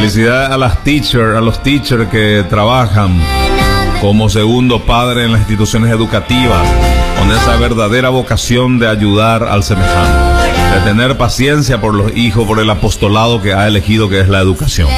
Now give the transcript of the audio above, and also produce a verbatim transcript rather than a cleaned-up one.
Felicidades a las teachers, a los teachers que trabajan como segundo padre en las instituciones educativas, con esa verdadera vocación de ayudar al semejante, de tener paciencia por los hijos, por el apostolado que ha elegido, que es la educación.